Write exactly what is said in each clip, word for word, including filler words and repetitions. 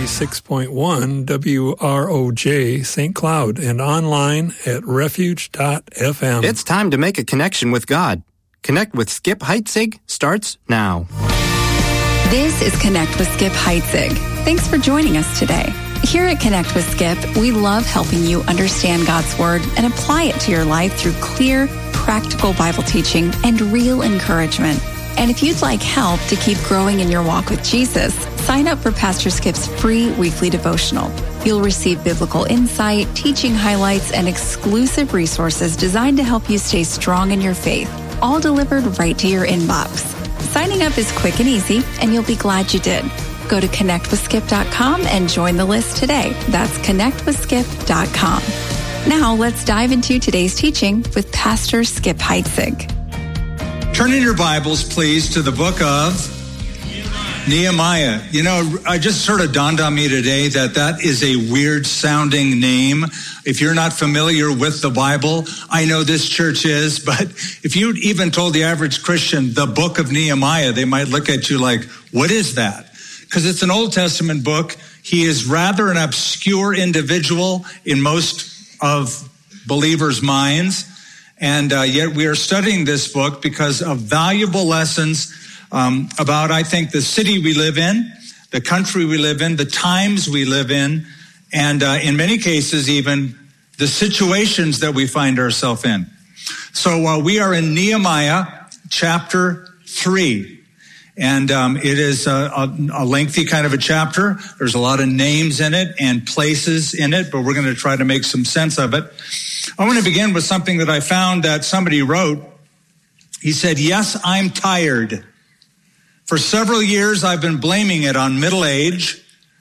ninety-six point one W R O J Saint Cloud and online at refuge dot f m. It's time to make a connection with God. Connect with Skip Heitzig starts now. This is Connect with Skip Heitzig. Thanks for joining us today. Here at Connect with Skip, we love helping you understand God's Word and apply it to your life through clear, practical Bible teaching and real encouragement. And if you'd like help to keep growing in your walk with Jesus, sign up for Pastor Skip's free weekly devotional. You'll receive biblical insight, teaching highlights, and exclusive resources designed to help you stay strong in your faith, all delivered right to your inbox. Signing up is quick and easy, and you'll be glad you did. Go to connect with skip dot com and join the list today. That's connect with skip dot com. Now let's dive into today's teaching with Pastor Skip Heitzig. Turn in your Bibles, please, to the book of Nehemiah. You know, I just sort of dawned on me today that that is a weird sounding name. If you're not familiar with the Bible, I know this church is, but if you even told the average Christian the book of Nehemiah, they might look at you like, what is that? Because it's an Old Testament book. He is rather an obscure individual in most of believers' minds. And uh, yet we are studying this book because of valuable lessons um, about, I think, the city we live in, the country we live in, the times we live in, and uh, in many cases, even the situations that we find ourselves in. So uh, we are in Nehemiah chapter three. And um, it is a, a, a lengthy kind of a chapter. There's a lot of names in it and places in it, but we're going to try to make some sense of it. I want to begin with something that I found that somebody wrote. He said, yes, I'm tired. For several years, I've been blaming it on middle age,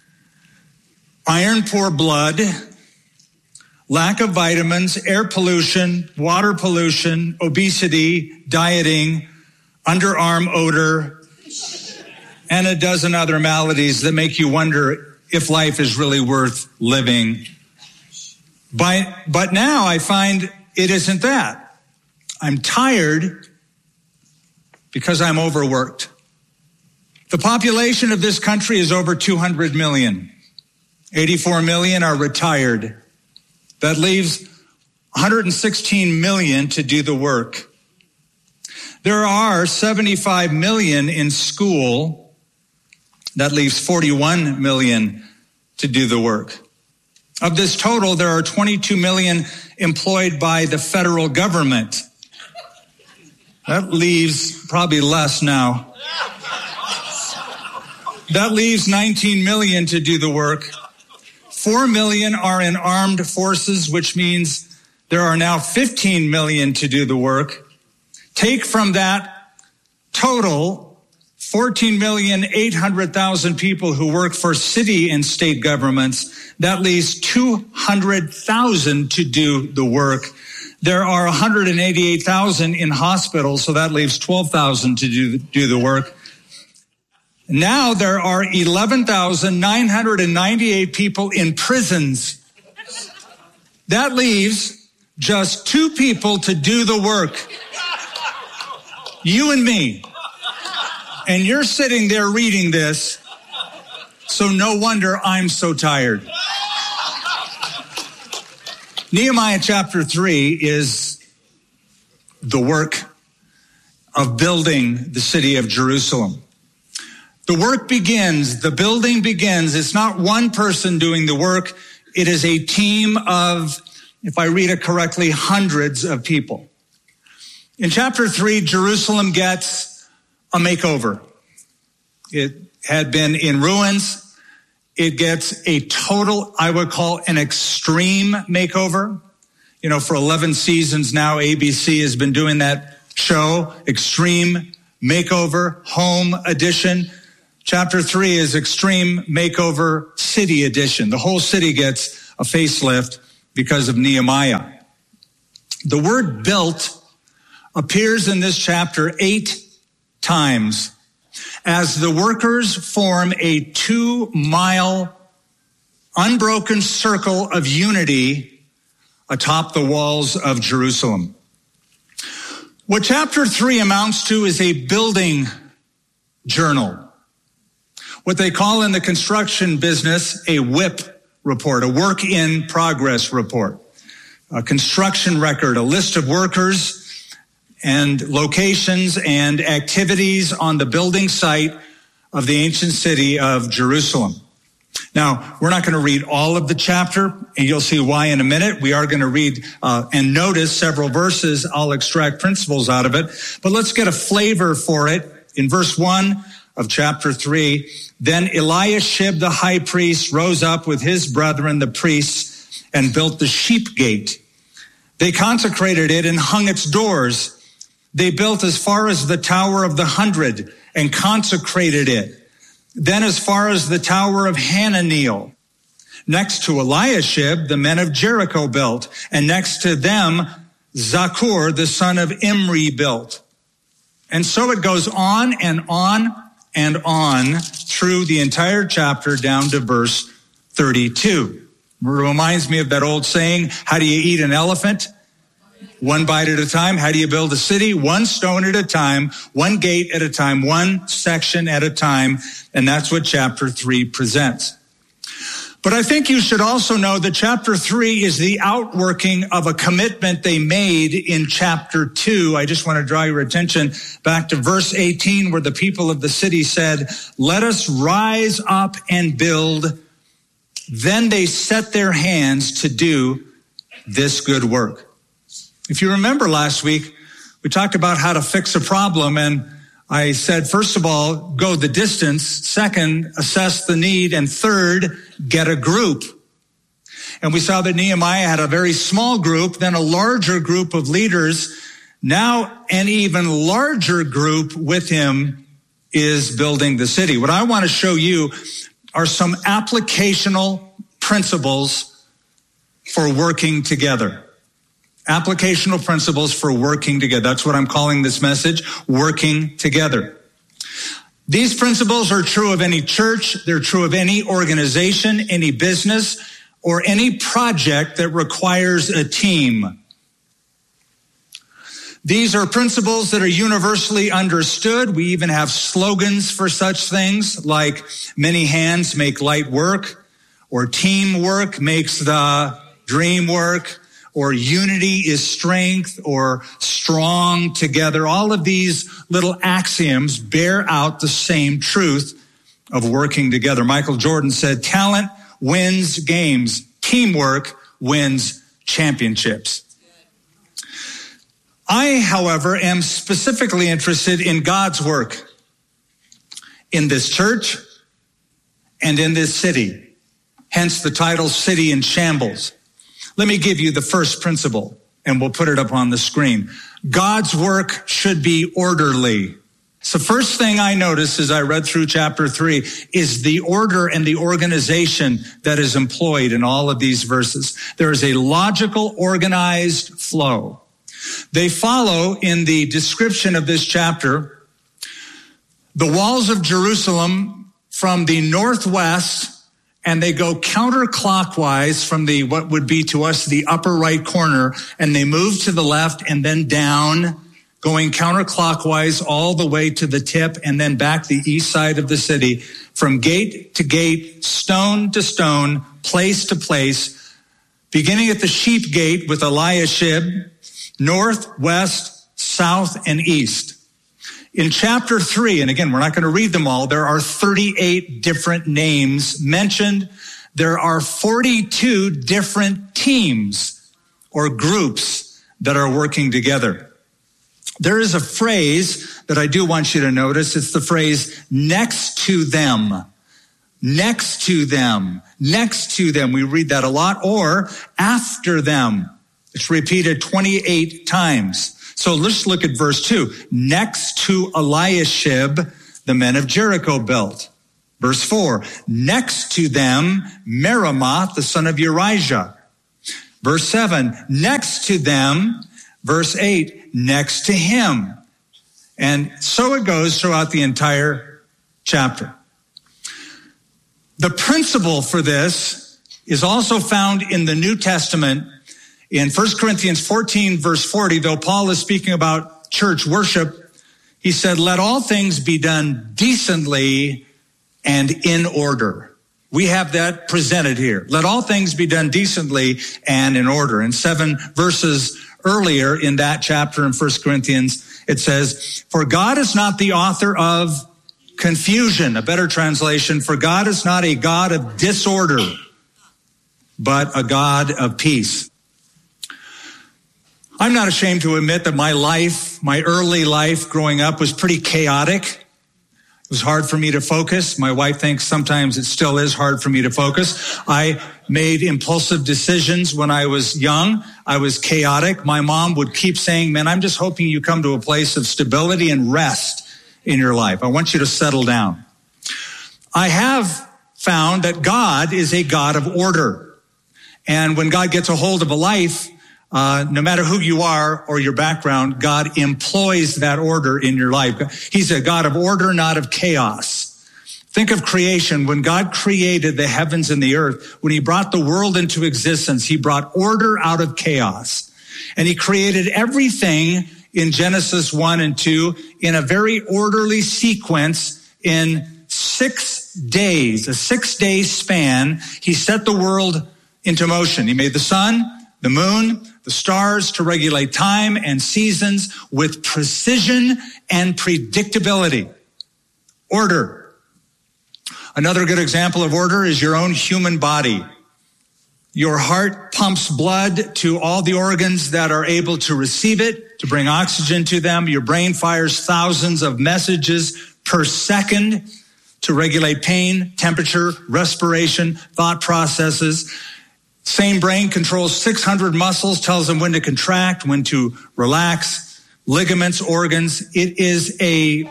iron poor blood, lack of vitamins, air pollution, water pollution, obesity, dieting, underarm odor, and a dozen other maladies that make you wonder if life is really worth living. But, but now I find it isn't that. I'm tired because I'm overworked. The population of this country is over two hundred million. eighty-four million are retired. That leaves one hundred sixteen million to do the work. There are seventy-five million in school. That leaves forty-one million to do the work. Of this total, there are twenty-two million employed by the federal government. That leaves probably less now. That leaves nineteen million to do the work. four million are in armed forces, which means there are now fifteen million to do the work. Take from that total fourteen million eight hundred thousand people who work for city and state governments. That leaves two hundred thousand to do the work. There are one hundred eighty-eight thousand in hospitals, so that leaves twelve thousand to do, do the work. Now there are eleven thousand nine hundred ninety-eight people in prisons. That leaves just two people to do the work. You and me. And you're sitting there reading this, so no wonder I'm so tired. Nehemiah chapter three is the work of building the city of Jerusalem. The work begins, the building begins. It's not one person doing the work. It is a team of, if I read it correctly, hundreds of people. In chapter three, Jerusalem gets a makeover. It had been in ruins. It gets a total, I would call an extreme makeover. You know, for eleven seasons now, A B C has been doing that show, Extreme Makeover, Home Edition. Chapter three is Extreme Makeover City Edition. The whole city gets a facelift because of Nehemiah. The word built appears in this chapter eight times as the workers form a two-mile unbroken circle of unity atop the walls of Jerusalem. What chapter three amounts to is a building journal. what they call in the construction business a W I P report, a work in progress report, a construction record, a list of workers and locations and activities on the building site of the ancient city of Jerusalem. Now, we're not going to read all of the chapter, and you'll see why in a minute. We are going to read uh, and notice several verses. I'll extract principles out of it. But let's get a flavor for it. In verse one of chapter three, then Eliashib the high priest rose up with his brethren, the priests, and built the sheep gate. They consecrated it and hung its doors. They built as far as the Tower of the Hundred and consecrated it. Then as far as the Tower of Hananiel. Next to Eliashib, the men of Jericho built, and next to them, Zakur, the son of Imri, built. And so it goes on and on and on through the entire chapter down to verse thirty-two. It reminds me of that old saying, how do you eat an elephant? One bite at a time. How do you build a city? One stone at a time, one gate at a time, one section at a time. And that's what chapter three presents. But I think you should also know that chapter three is the outworking of a commitment they made in chapter two. I just want to draw your attention back to verse eighteen, where the people of the city said, let us rise up and build. Then they set their hands to do this good work. If you remember last week, we talked about how to fix a problem, and I said, first of all, go the distance. Second, assess the need. And third, get a group. And we saw that Nehemiah had a very small group, then a larger group of leaders. Now an even larger group with him is building the city. What I want to show you are some applicational principles for working together. Applicational principles for working together. That's what I'm calling this message, working together. These principles are true of any church. They're true of any organization, any business, or any project that requires a team. These are principles that are universally understood. We even have slogans for such things like many hands make light work, or teamwork makes the dream work, or unity is strength, or strong together. All of these little axioms bear out the same truth of working together. Michael Jordan said, talent wins games. Teamwork wins championships. I, however, am specifically interested in God's work in this church and in this city. Hence the title, City in Shambles. Let me give you the first principle, and we'll put it up on the screen. God's work should be orderly. So first thing I noticed as I read through chapter three is the order and the organization that is employed in all of these verses. There is a logical, organized flow. They follow in the description of this chapter the walls of Jerusalem from the northwest, and they go counterclockwise from the, what would be to us, the upper right corner, and they move to the left and then down, going counterclockwise all the way to the tip and then back the east side of the city, from gate to gate, stone to stone, place to place, beginning at the sheep gate with Eliashib, north, west, south, and east. In chapter three, and again, we're not going to read them all, there are thirty-eight different names mentioned. There are forty-two different teams or groups that are working together. There is a phrase that I do want you to notice. It's the phrase next to them, next to them, next to them. We read that a lot, or after them. It's repeated twenty-eight times. So let's look at verse two. Next to Eliashib, the men of Jericho built. Verse four. Next to them, Meremoth, the son of Urijah. Verse seven. Next to them, verse eight. Next to him. And so it goes throughout the entire chapter. The principle for this is also found in the New Testament. In First Corinthians fourteen, verse forty, though Paul is speaking about church worship, he said, let all things be done decently and in order. We have that presented here. Let all things be done decently and in order. In seven verses earlier in that chapter in First Corinthians, it says, for God is not the author of confusion. A better translation, for God is not a God of disorder, but a God of peace. I'm not ashamed to admit that my life, my early life growing up was pretty chaotic. It was hard for me to focus. My wife thinks sometimes it still is hard for me to focus. I made impulsive decisions when I was young. I was chaotic. My mom would keep saying, man, I'm just hoping you come to a place of stability and rest in your life. I want you to settle down. I have found that God is a God of order. And when God gets a hold of a life, uh, no matter who you are or your background, God employs that order in your life. He's a God of order, not of chaos. Think of creation. When God created the heavens and the earth, when he brought the world into existence, he brought order out of chaos. And he created everything in Genesis one and two in a very orderly sequence in six days, a six-day span. He set the world into motion. He made the sun, the moon, the stars to regulate time and seasons with precision and predictability. Order. Another good example of order is your own human body. Your heart pumps blood to all the organs that are able to receive it, to bring oxygen to them. Your brain fires thousands of messages per second to regulate pain, temperature, respiration, thought processes. Same brain controls six hundred muscles, tells them when to contract, when to relax, ligaments, organs. It is a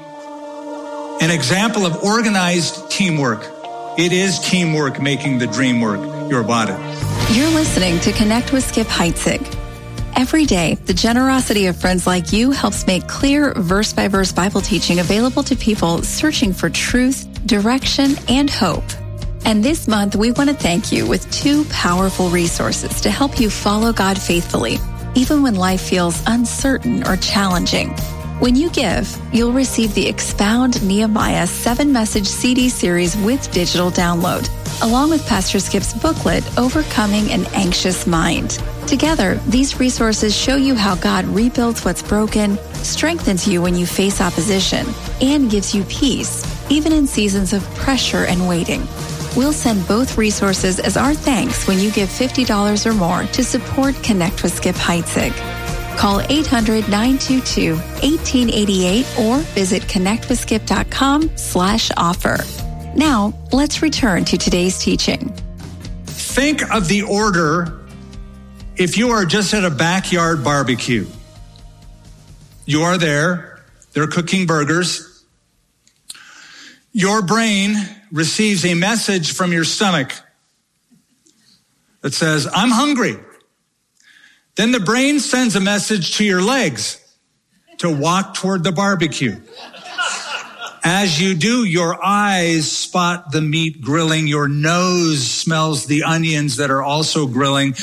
an example of organized teamwork. It is teamwork making the dream work, your body. You're listening to Connect with Skip Heitzig. Every day, the generosity of friends like you helps make clear verse-by-verse Bible teaching available to people searching for truth, direction, and hope. And this month, we want to thank you with two powerful resources to help you follow God faithfully, even when life feels uncertain or challenging. When you give, you'll receive the Expound Nehemiah seven-message C D series with digital download, along with Pastor Skip's booklet, Overcoming an Anxious Mind. Together, these resources show you how God rebuilds what's broken, strengthens you when you face opposition, and gives you peace, even in seasons of pressure and waiting. We'll send both resources as our thanks when you give fifty dollars or more to support Connect with Skip Heitzig. Call eight hundred, nine two two, one eight eight eight or visit connectwithskip.com slash offer. Now, let's return to today's teaching. Think of the order if you are just at a backyard barbecue. You are there. They're cooking burgers. Your brain receives a message from your stomach that says, I'm hungry. Then the brain sends a message to your legs to walk toward the barbecue. As you do, your eyes spot the meat grilling. Your nose smells the onions that are also grilling.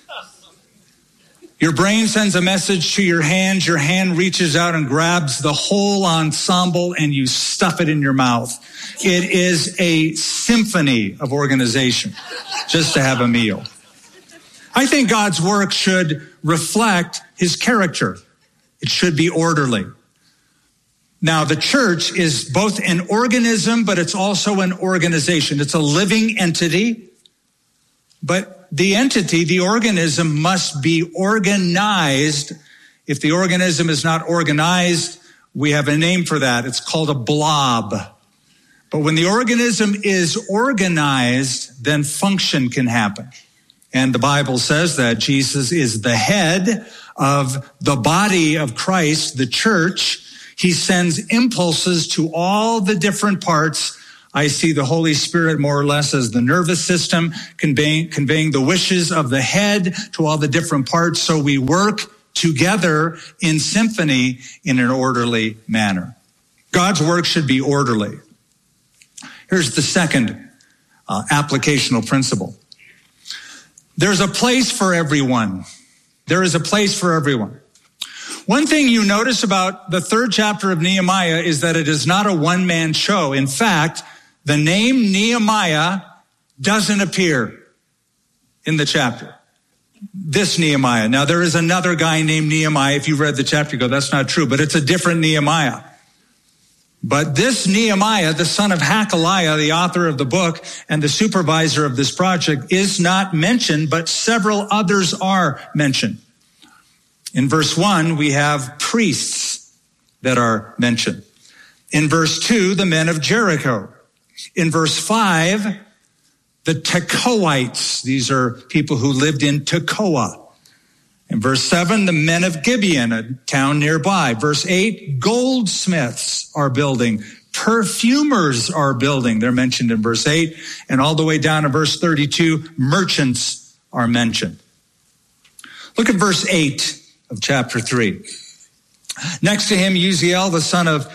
Your brain sends a message to your hands. Your hand reaches out and grabs the whole ensemble and you stuff it in your mouth. It is a symphony of organization just to have a meal. I think God's work should reflect his character. It should be orderly. Now, the church is both an organism, but it's also an organization. It's a living entity, but the entity, the organism, must be organized. If the organism is not organized, we have a name for that. It's called a blob. But when the organism is organized, then function can happen. And the Bible says that Jesus is the head of the body of Christ, the church. He sends impulses to all the different parts. I see the Holy Spirit more or less as the nervous system, conveying, conveying the wishes of the head to all the different parts. So we work together in symphony in an orderly manner. God's work should be orderly. Here's the second uh, applicational principle. There's a place for everyone. There is a place for everyone. One thing you notice about the third chapter of Nehemiah is that it is not a one-man show. In fact, the name Nehemiah doesn't appear in the chapter. This Nehemiah. Now, there is another guy named Nehemiah. If you read the chapter, you go, that's not true, but it's a different Nehemiah. But this Nehemiah, the son of Hakaliah, the author of the book and the supervisor of this project, is not mentioned, but several others are mentioned. In verse one, we have priests that are mentioned. In verse two, the men of Jericho. In verse five, the Tekoites. These are people who lived in Tekoa. In verse seven, the men of Gibeon, a town nearby. Verse eight, goldsmiths are building. Perfumers are building. They're mentioned in verse eight. And all the way down to verse thirty-two, merchants are mentioned. Look at verse eight of chapter three. Next to him, Uziel, the son of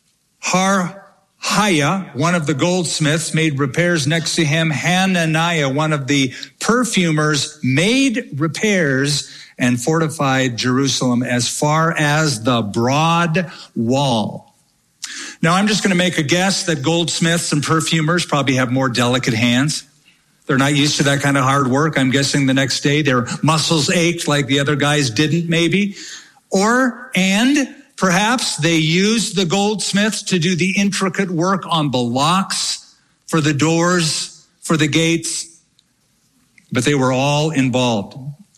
Harhaiah, one of the goldsmiths, made repairs. Next to him, Hananiah, one of the perfumers, made repairs and fortified Jerusalem as far as the broad wall. Now, I'm just going to make a guess that goldsmiths and perfumers probably have more delicate hands. They're not used to that kind of hard work. I'm guessing the next day their muscles ached like the other guys didn't, maybe. Or, and perhaps they used the goldsmiths to do the intricate work on the locks, for the doors, for the gates. But they were all involved.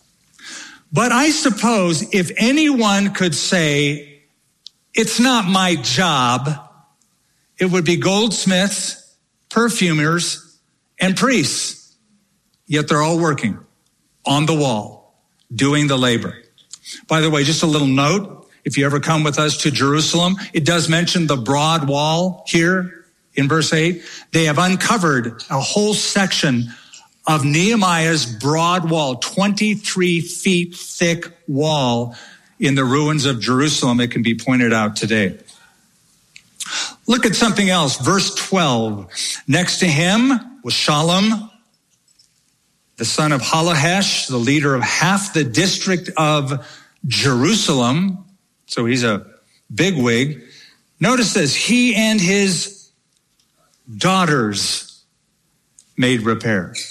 But I suppose if anyone could say, it's not my job, it would be goldsmiths, perfumers, and priests. Yet they're all working on the wall, doing the labor. By the way, just a little note, if you ever come with us to Jerusalem, it does mention the broad wall here in verse eight. They have uncovered a whole section of Nehemiah's broad wall, twenty-three feet thick wall in the ruins of Jerusalem. It can be pointed out today. Look at something else. Verse twelve. Next to him was Shallum, the son of Halahesh, the leader of half the district of Jerusalem. So he's a bigwig. Notice this. He and his daughters made repairs.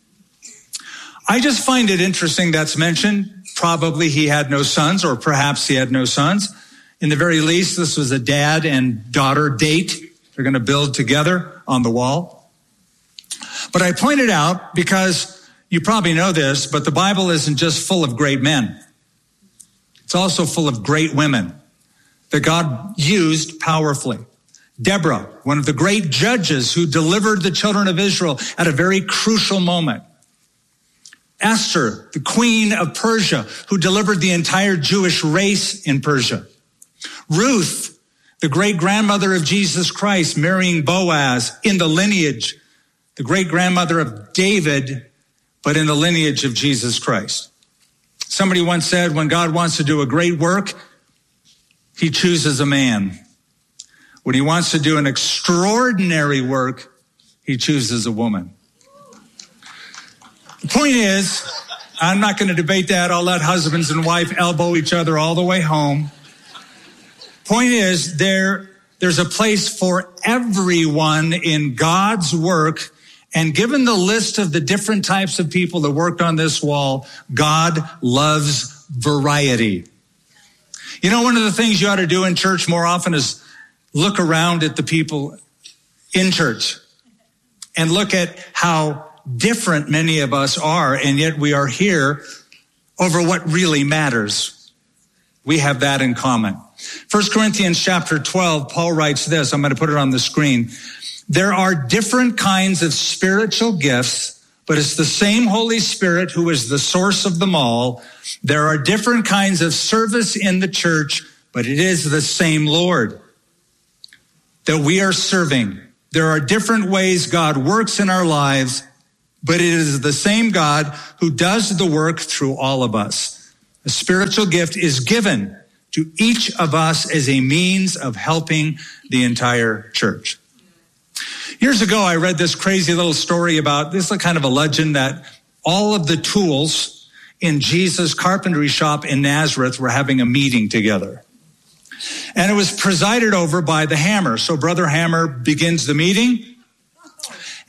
I just find it interesting that's mentioned. Probably he had no sons, or perhaps he had no sons. In the very least, this was a dad and daughter date. They're going to build together on the wall. But I point it out because you probably know this, but the Bible isn't just full of great men. It's also full of great women that God used powerfully. Deborah, one of the great judges who delivered the children of Israel at a very crucial moment. Esther, the queen of Persia, who delivered the entire Jewish race in Persia. Ruth, the great-grandmother of Jesus Christ, marrying Boaz in the lineage, the great-grandmother of David, but in the lineage of Jesus Christ. Somebody once said, when God wants to do a great work, he chooses a man. When he wants to do an extraordinary work, he chooses a woman. The point is, I'm not going to debate that. I'll let husbands and wife elbow each other all the way home. Point is, there, there's a place for everyone in God's work. And given the list of the different types of people that worked on this wall, God loves variety. You know, one of the things you ought to do in church more often is look around at the people in church and look at how different many of us are, and yet we are here over what really matters. We have that in common. First Corinthians chapter twelve, Paul writes this. I'm going to put it on the screen. There are different kinds of spiritual gifts, but it's the same Holy Spirit who is the source of them all. There are different kinds of service in the church, but it is the same Lord that we are serving. There are different ways God works in our lives, but it is the same God who does the work through all of us. A spiritual gift is given to each of us as a means of helping the entire church. Years ago, I read this crazy little story about, this is kind of a legend, that all of the tools in Jesus' carpentry shop in Nazareth were having a meeting together. And it was presided over by the hammer. So Brother Hammer begins the meeting.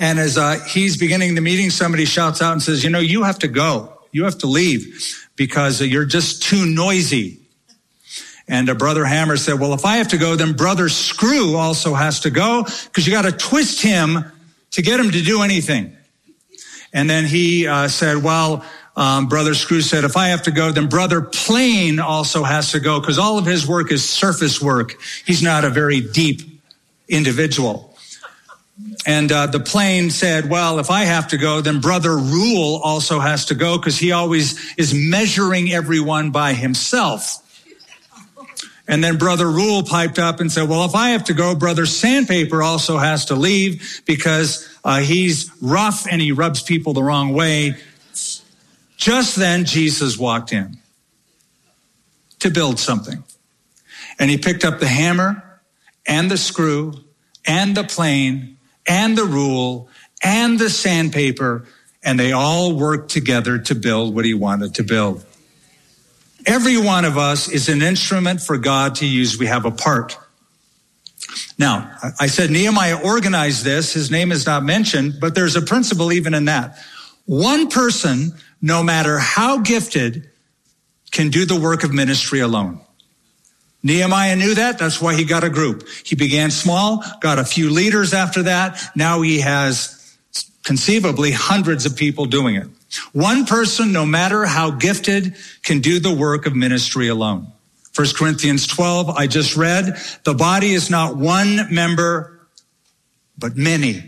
And as uh, he's beginning the meeting, somebody shouts out and says, you know, you have to go. You have to leave because you're just too noisy. And uh, Brother Hammer said, well, if I have to go, then Brother Screw also has to go because you got to twist him to get him to do anything. And then he uh, said, well, um, Brother Screw said, if I have to go, then Brother Plain also has to go because all of his work is surface work. He's not a very deep individual. And uh, the Plain said, well, if I have to go, then Brother Rule also has to go because he always is measuring everyone by himself. And then Brother Rule piped up and said, well, if I have to go, Brother Sandpaper also has to leave because uh, he's rough and he rubs people the wrong way. Just then, Jesus walked in to build something. And he picked up the hammer and the screw and the plane and the rule and the sandpaper, and they all worked together to build what he wanted to build. Every one of us is an instrument for God to use. We have a part. Now, I said Nehemiah organized this. His name is not mentioned, but there's a principle even in that. One person, no matter how gifted, can do the work of ministry alone. Nehemiah knew that. That's why he got a group. He began small, got a few leaders after that. Now he has conceivably hundreds of people doing it. One person, no matter how gifted, can do the work of ministry alone. First Corinthians twelve, I just read, the body is not one member, but many.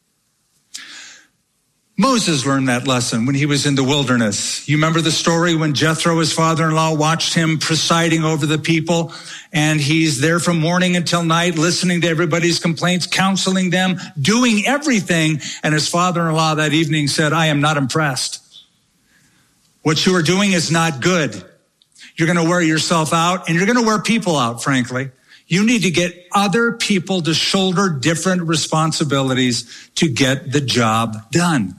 Moses learned that lesson when he was in the wilderness. You remember the story when Jethro, his father-in-law, watched him presiding over the people, and he's there from morning until night, listening to everybody's complaints, counseling them, doing everything. And his father-in-law that evening said, I am not impressed. What you are doing is not good. You're going to wear yourself out, and you're going to wear people out, frankly. You need to get other people to shoulder different responsibilities to get the job done.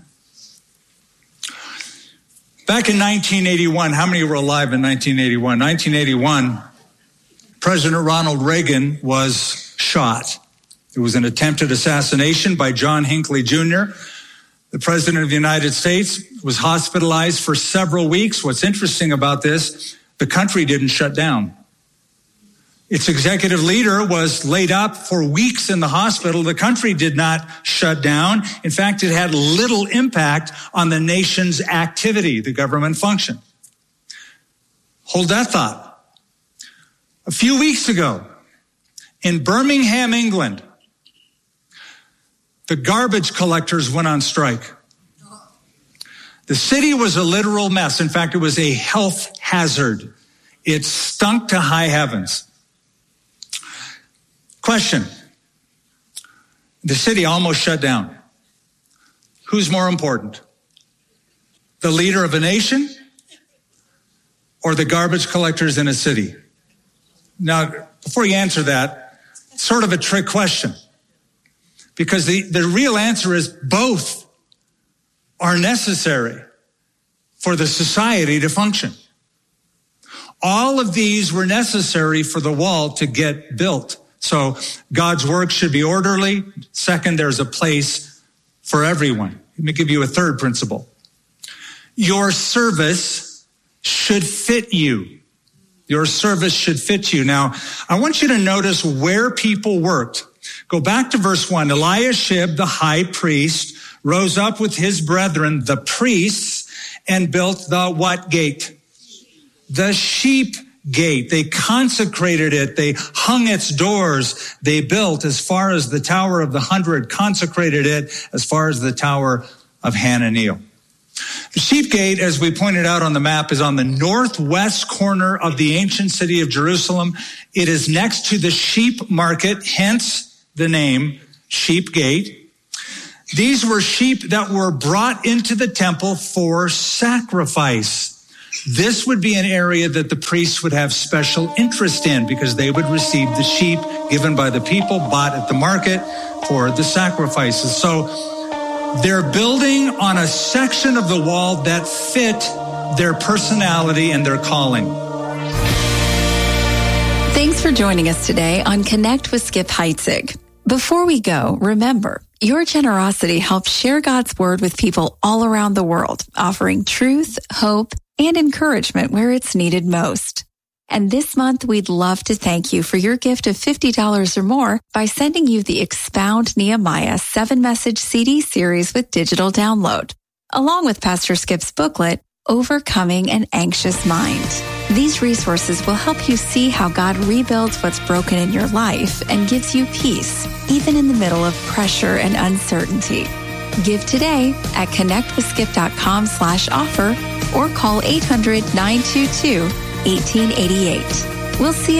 Back in nineteen eighty-one, how many were alive in nineteen eighty-one? nineteen eighty-one, President Ronald Reagan was shot. It was an attempted assassination by John Hinckley Junior The President of the United States was hospitalized for several weeks. What's interesting about this, the country didn't shut down. Its executive leader was laid up for weeks in the hospital. The country did not shut down. In fact, it had little impact on the nation's activity, the government function. Hold that thought. A few weeks ago, in Birmingham, England, the garbage collectors went on strike. The city was a literal mess. In fact, it was a health hazard. It stunk to high heavens. Question. The city almost shut down. Who's more important? The leader of a nation or the garbage collectors in a city? Now, before you answer that, it's sort of a trick question. Because the, the real answer is both are necessary for the society to function. All of these were necessary for the wall to get built. So God's work should be orderly. Second, there's a place for everyone. Let me give you a third principle. Your service should fit you. Your service should fit you. Now, I want you to notice where people worked. Go back to verse one. Eliashib, the high priest, rose up with his brethren, the priests, and built the what gate? The sheep gate. They consecrated it. They hung its doors. They built as far as the Tower of the Hundred, consecrated it as far as the Tower of Hananeel. The sheep gate, as we pointed out on the map, is on the northwest corner of the ancient city of Jerusalem. It is next to the sheep market, hence the name Sheep Gate. These were sheep that were brought into the temple for sacrifice. This would be an area that the priests would have special interest in because they would receive the sheep given by the people, bought at the market for the sacrifices. So they're building on a section of the wall that fit their personality and their calling. Thanks for joining us today on Connect with Skip Heitzig. Before we go, remember, Your generosity helps share God's word with people all around the world, offering truth, hope, and encouragement where it's needed most. And this month, we'd love to thank you for your gift of fifty dollars or more by sending you the Expound Nehemiah seven-message C D series with digital download, along with Pastor Skip's booklet, Overcoming an Anxious Mind. These resources will help you see how God rebuilds what's broken in your life and gives you peace, even in the middle of pressure and uncertainty. Give today at connectwithskip.com slash offer or call eight hundred, nine two two, one eight eight eight. We'll see you